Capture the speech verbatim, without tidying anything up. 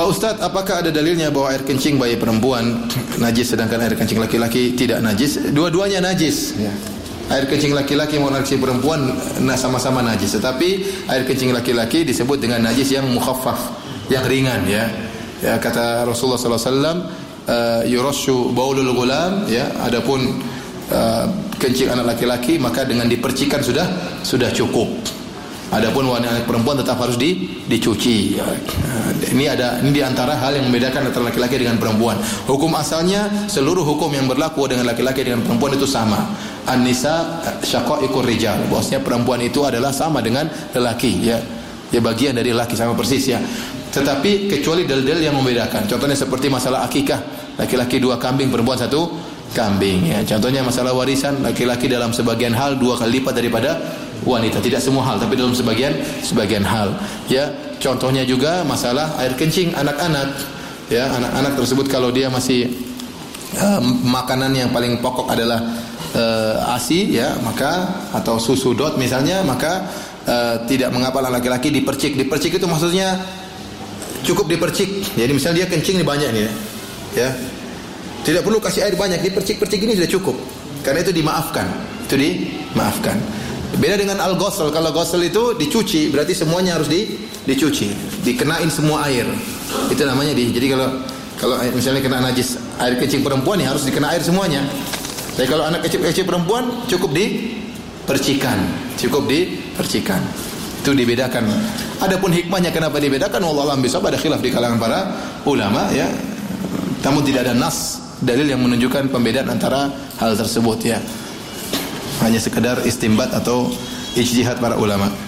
Pak Ustadz, apakah ada dalilnya bahwa air kencing bayi perempuan najis sedangkan air kencing laki-laki tidak najis? Dua-duanya najis. Ya. Air kencing laki-laki maupun air kencing perempuan sama-sama najis. Tetapi air kencing laki-laki disebut dengan najis yang mukhaffaf, yang ringan. Ya, ya kata Rasulullah Sallallahu Alaihi Wasallam, uh, yurashu baulul gulam. Ya, adapun uh, kencing anak laki-laki maka dengan dipercikan sudah sudah cukup. Adapun wanita anak perempuan tetap harus di, dicuci. Ya. Ini ada ini di antara hal yang membedakan antara laki-laki dengan perempuan. Hukum asalnya seluruh hukum yang berlaku dengan laki-laki dengan perempuan itu sama. An-nisa syaqaiqur rijal. Bahwasanya perempuan itu adalah sama dengan lelaki, ya. Ya bagian dari laki sama persis, ya. Tetapi kecuali dalil-dalil yang membedakan. Contohnya seperti masalah akikah, laki-laki dua kambing, perempuan satu kambing, ya. Contohnya masalah warisan, laki-laki dalam sebagian hal dua kali lipat daripada wanita, tidak semua hal tapi dalam sebagian sebagian hal, ya. Contohnya juga masalah air kencing anak-anak, ya. Anak-anak tersebut kalau dia masih uh, makanan yang paling pokok adalah uh, ASI, ya, maka atau susu dot misalnya, maka uh, tidak mengapa laki-laki dipercik. Dipercik itu maksudnya cukup dipercik. Jadi misalnya dia kencing ini banyak nih, ya. Tidak perlu kasih air banyak, dipercik-percik ini sudah cukup. Karena itu dimaafkan. Itu dimaafkan. Beda dengan al-ghusl. Kalau ghusl itu dicuci, berarti semuanya harus di, dicuci, dikenain semua air. Itu namanya di. Jadi kalau kalau misalnya kena najis air kencing perempuan ya harus dikena air semuanya. Tapi kalau anak kecil-kecil perempuan cukup dipercikan, cukup dipercikan. Itu dibedakan. Adapun hikmahnya kenapa dibedakan, wallahu a'lam bishawab, ada khilaf di kalangan para ulama, ya. Namun tidak ada nas dalil yang menunjukkan pembedaan antara hal tersebut, ya. Hanya sekedar istimbat atau ijtihad para ulama.